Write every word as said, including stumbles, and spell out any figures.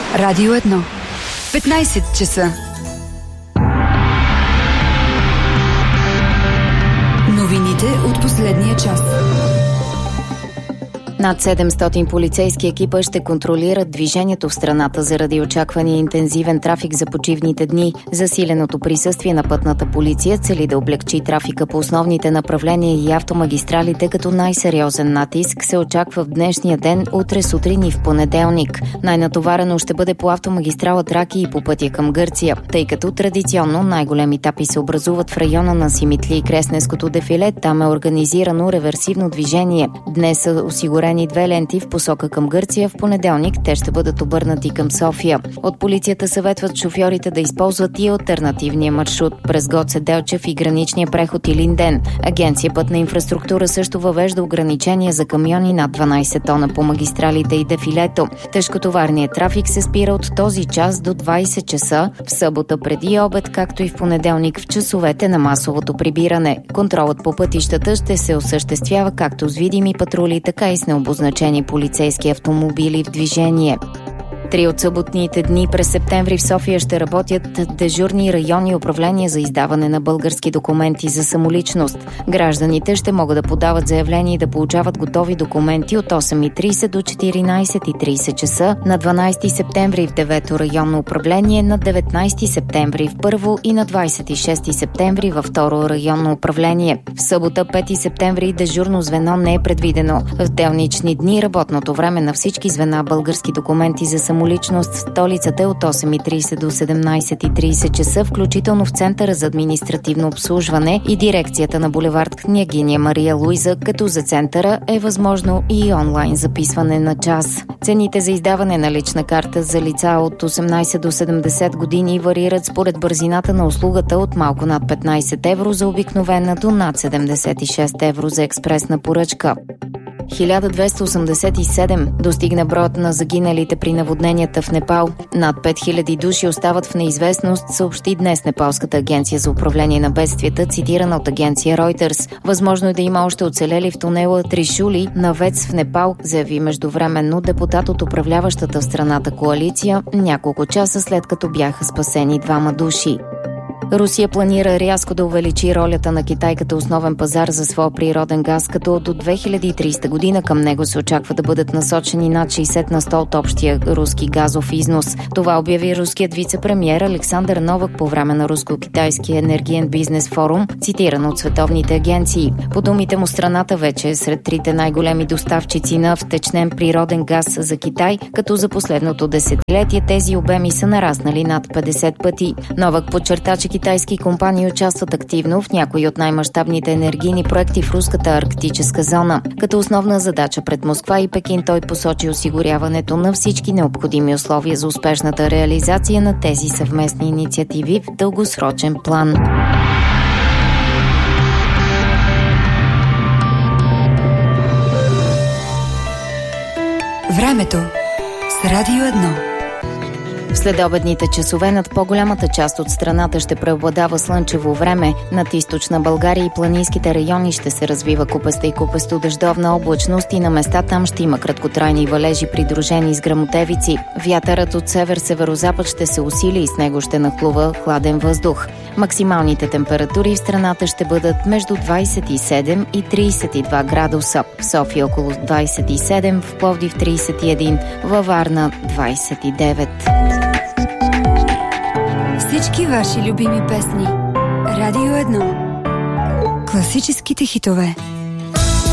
Радио едно. петнайсет часа. Новините от последния час. Над седемстотин полицейски екипа ще контролират движението в страната заради очаквания интензивен трафик за почивните дни. Засиленото присъствие на пътната полиция цели да облегчи трафика по основните направления и автомагистралите, като най-сериозен натиск се очаква в днешния ден, утре сутрин и в понеделник. Най-натоварено ще бъде по автомагистрала Тракия и по пътя към Гърция, тъй като традиционно най-големи етапи се образуват в района на Симитли и Кресненското дефиле. Там е организирано реверсивно движение. Днес са осигурени две ленти в посока към Гърция. В понеделник те ще бъдат обърнати към София. От полицията съветват шофьорите да използват и алтернативния маршрут през Гоце Делчев и граничния преход Илинден. Агенция Пътна инфраструктура също въвежда ограничения за камиони над дванайсет тона по магистралите и дефилето. Тежкотоварният трафик се спира от този час до двайсет часа в събота преди обед, както и в понеделник в часовете на масовото прибиране. Контролът по пътищата ще се осъществява както с видими патрули, така и с необозначени полицейски автомобили в движение. Три от съботните дни през септември в София ще работят дежурни районни управления за издаване на български документи за самоличност. Гражданите ще могат да подават заявления и да получават готови документи от осем и трийсет до четиринайсет и трийсет часа на дванайсети септември в девето районно управление, на деветнайсети септември в първо и на двайсет и шести септември във второ районно управление. В събота, пети септември, дежурно звено не е предвидено. В делнични дни работното време на всички звена български документи за самоличност Самоличност в столицата е от осем и трийсет до седемнайсет и трийсет часа, включително в Центъра за административно обслужване и дирекцията на булевард Княгиня Мария Луиза, като за Центъра е възможно и онлайн записване на час. Цените за издаване на лична карта за лица от осемнайсет до седемдесет години варират според бързината на услугата от малко над петнайсет евро за обикновена до над седемдесет и шест евро за експресна поръчка. хиляда двеста осемдесет и седем достигна броят на загиналите при наводненията в Непал. Над пет хиляди души остават в неизвестност, съобщи днес Непалската агенция за управление на бедствията, цитирана от агенция Reuters. Възможно е да има още оцелели в тунела Тришули на ВЕЦ в Непал, заяви междувременно депутат от управляващата в страната коалиция, няколко часа след като бяха спасени двама души. Русия планира рязко да увеличи ролята на Китай като основен пазар за своя природен газ, като до две хиляди и трийсета година към него се очаква да бъдат насочени над шейсет на сто от общия руски газов износ. Това обяви руският вице-премиер Александър Новак по време на руско-китайския енергиен бизнес форум, цитиран от световните агенции. По думите му, страната вече е сред трите най-големи доставчици на втечнен природен газ за Китай, като за последното десетилетие тези обеми са нараснали над петдесет пъти. Новак подчерта, че китайски компании участват активно в някои от най-мащабните енергийни проекти в руската арктическа зона. Като основна задача пред Москва и Пекин той посочи осигуряването на всички необходими условия за успешната реализация на тези съвместни инициативи в дългосрочен план. Времето с Радио едно. В следобедните часове над по-голямата част от страната ще преобладава слънчево време. Над източна България и планинските райони ще се развива купеста и купесто дъждовна облачност и на места там ще има краткотрайни валежи, придружени с гръмотевици. Вятърът от север-северозапад ще се усили и с него ще нахлува хладен въздух. Максималните температури в страната ще бъдат между двайсет и седем и трийсет и два градуса. В София около двайсет и седем, в Пловдив трийсет и един, във Варна двайсет и девет. Всички ваши любими песни. Радио едно. Класическите хитове.